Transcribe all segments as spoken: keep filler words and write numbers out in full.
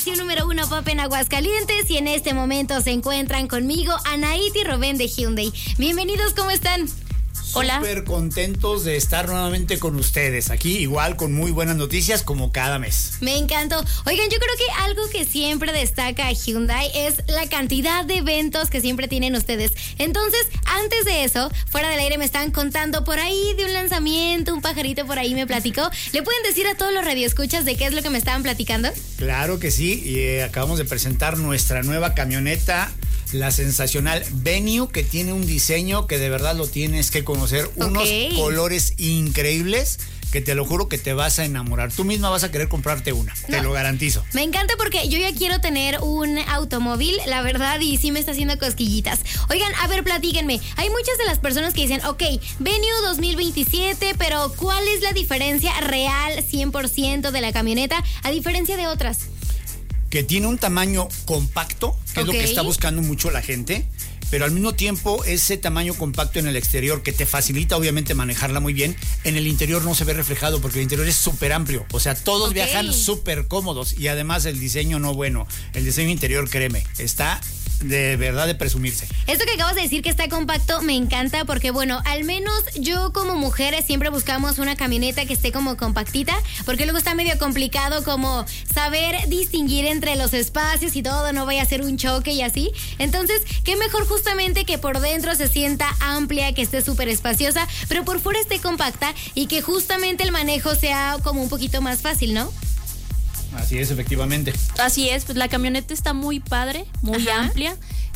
Número uno Pop en Aguascalientes, y en este momento se encuentran conmigo Anaid y Rubén de Hyundai. Bienvenidos, ¿cómo están? Hola. Súper contentos de estar nuevamente con ustedes aquí, igual con muy buenas noticias como cada mes. Me encantó. Oigan, yo creo que algo que siempre destaca a Hyundai es la cantidad de eventos que siempre tienen ustedes. Entonces, antes de eso, fuera del aire me estaban contando por ahí de un lanzamiento, un pajarito por ahí me platicó. ¿Le pueden decir a todos los radioescuchas de qué es lo que me estaban platicando? Claro que sí, y eh, acabamos de presentar nuestra nueva camioneta, la sensacional Venue, que tiene un diseño que de verdad lo tienes que conocer, unos okay. colores increíbles que te lo juro que te vas a enamorar. Tú misma vas a querer comprarte una, no, te lo garantizo. Me encanta porque yo ya quiero tener un automóvil, la verdad, y sí me está haciendo cosquillitas. Oigan, a ver, platíquenme. Hay muchas de las personas que dicen, ok, Venue dos mil veintisiete, pero ¿cuál es la diferencia real cien por ciento de la camioneta a diferencia de otras? Que tiene un tamaño compacto, que okay. es lo que está buscando mucho la gente, pero al mismo tiempo ese tamaño compacto en el exterior que te facilita obviamente manejarla muy bien, en el interior no se ve reflejado porque el interior es súper amplio, o sea, todos okay. viajan súper cómodos, y además el diseño no bueno, el diseño interior, créeme, está de verdad de presumirse. Esto que acabas de decir que está compacto me encanta porque, bueno, al menos yo como mujeres siempre buscamos una camioneta que esté como compactita, porque luego está medio complicado como saber distinguir entre los espacios y todo, no vaya a ser un choque y así. Entonces, qué mejor justamente que por dentro se sienta amplia, que esté súper espaciosa, pero por fuera esté compacta y que justamente el manejo sea como un poquito más fácil, ¿no? Así es, efectivamente. Así es, pues la camioneta está muy padre, muy Ajá. amplia,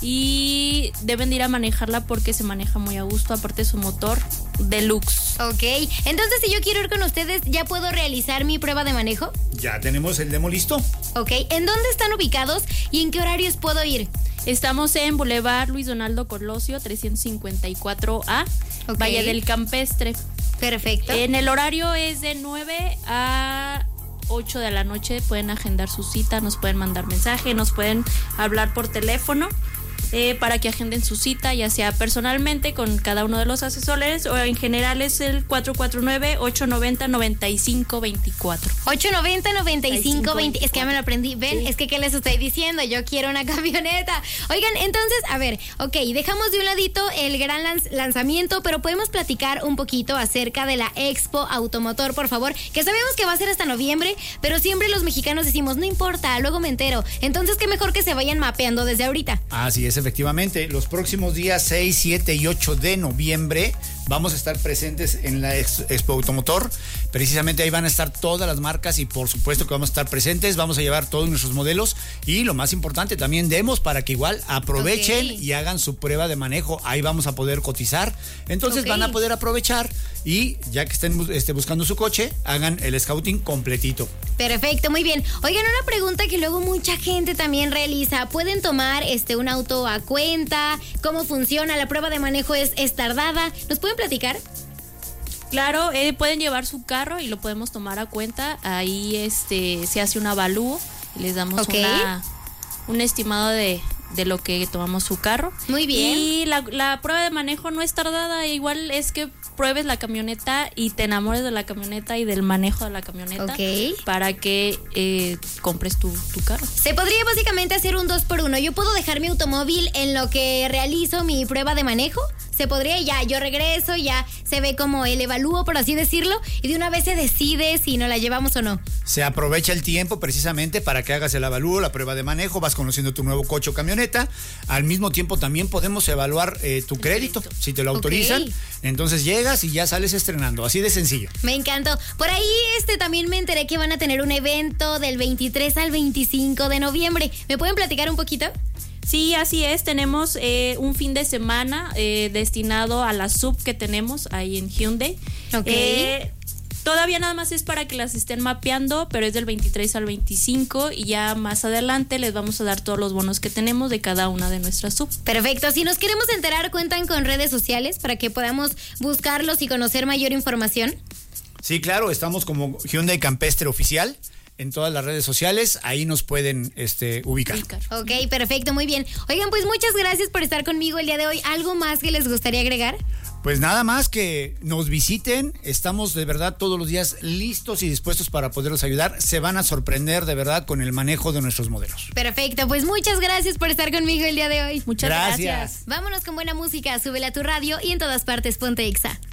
y deben de ir a manejarla porque se maneja muy a gusto, aparte su motor deluxe. Ok, entonces si yo quiero ir con ustedes, ¿ya puedo realizar mi prueba de manejo? Ya tenemos el demo listo. Ok, ¿en dónde están ubicados y en qué horarios puedo ir? Estamos en Boulevard Luis Donaldo Colosio, trescientos cincuenta y cuatro A, okay. Valle del Campestre. Perfecto. En el horario es de nueve a ocho de la noche, pueden agendar su cita, nos pueden mandar mensaje, nos pueden hablar por teléfono eh, para que agenden su cita, ya sea personalmente con cada uno de los asesores o en general es el cuatro cuatro nueve, ocho nueve cero, nueve cinco dos cuatro. ocho nueve cero, nueve cinco dos cuatro. Es que ya me lo aprendí. Ven, sí. Es que ¿qué les estoy diciendo? Yo quiero una camioneta. Oigan, entonces, a ver, ok, dejamos de un ladito el gran lanz- lanzamiento, pero podemos platicar un poquito acerca de la Expo Automotor, por favor, que sabemos que va a ser hasta noviembre, pero siempre los mexicanos decimos, no importa, luego me entero. Entonces, qué mejor que se vayan mapeando desde ahorita. Así es, efectivamente. Los próximos días seis, siete y ocho de noviembre vamos a estar presentes en la Expo Automotor. Precisamente ahí van a estar todas las marcas y por supuesto que vamos a estar presentes. Vamos a llevar todos nuestros modelos y lo más importante también demos para que igual aprovechen okay. y hagan su prueba de manejo. Ahí vamos a poder cotizar. Entonces okay. van a poder aprovechar y ya que estén este, buscando su coche, hagan el scouting completito. Perfecto, muy bien. Oigan, una pregunta que luego mucha gente también realiza. ¿Pueden tomar este un auto a cuenta? ¿Cómo funciona? ¿La prueba de manejo es, es tardada? ¿Nos pueden platicar? Claro, eh, pueden llevar su carro y lo podemos tomar a cuenta. Ahí este se hace un avalúo y les damos okay. una, un estimado de, de lo que tomamos su carro. Muy bien. Y la, la prueba de manejo no es tardada, igual es que pruebes la camioneta y te enamores de la camioneta y del manejo de la camioneta okay. para que eh, compres tu, tu carro. Se podría básicamente hacer un dos por uno. Yo puedo dejar mi automóvil en lo que realizo mi prueba de manejo. Se podría, ya yo regreso, ya se ve como el evalúo, por así decirlo, y de una vez se decide si nos la llevamos o no. Se aprovecha el tiempo precisamente para que hagas el avalúo, la prueba de manejo, vas conociendo tu nuevo coche o camioneta. Al mismo tiempo también podemos evaluar eh, tu crédito, crédito, si te lo autorizan. Okay. Entonces llegas y ya sales estrenando, así de sencillo. Me encantó. Por ahí este también me enteré que van a tener un evento del veintitrés al veinticinco de noviembre. ¿Me pueden platicar un poquito? Sí, así es, tenemos eh, un fin de semana eh, destinado a la sub que tenemos ahí en Hyundai. Ok. Eh, todavía nada más es para que las estén mapeando, pero es del veintitrés al veinticinco y ya más adelante les vamos a dar todos los bonos que tenemos de cada una de nuestras sub. Perfecto, si nos queremos enterar, ¿cuentan con redes sociales para que podamos buscarlos y conocer mayor información? Sí, claro, estamos como Hyundai Campestre Oficial. En todas las redes sociales, ahí nos pueden este, ubicar. Ok, perfecto, muy bien. Oigan, pues muchas gracias por estar conmigo el día de hoy. ¿Algo más que les gustaría agregar? Pues nada más que nos visiten, estamos de verdad todos los días listos y dispuestos para poderlos ayudar. Se van a sorprender de verdad con el manejo de nuestros modelos. Perfecto, pues muchas gracias por estar conmigo el día de hoy. Muchas gracias. Gracias. Vámonos con buena música, súbela a tu radio y en todas partes ponte Exa.